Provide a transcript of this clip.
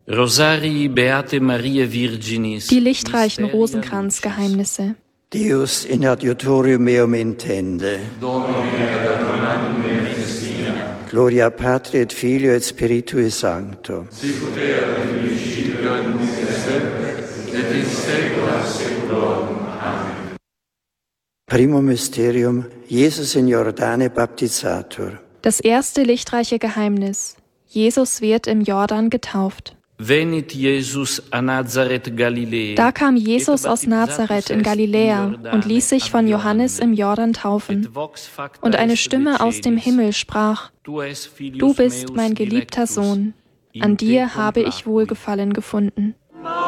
Rosarii Beate Mariae Virginis. Die lichtreichen Rosenkranzgeheimnisse. Deus in adiutorium meum intende. Gloria Patri et Filio et Spiritui Sancto. Sicut erat in principio et nunc et semper et in saecula saeculorum. Amen. Primum Mysterium, Jesus in Jordane baptizator. Das erste lichtreiche Geheimnis. Jesus wird im Jordan getauft. Venit Jesus a Nazareth Galiläa. Da kam Jesus aus Nazareth in Galiläa und ließ sich von Johannes im Jordan taufen. Und eine Stimme aus dem Himmel sprach: Du bist mein geliebter Sohn, an dir habe ich Wohlgefallen gefunden.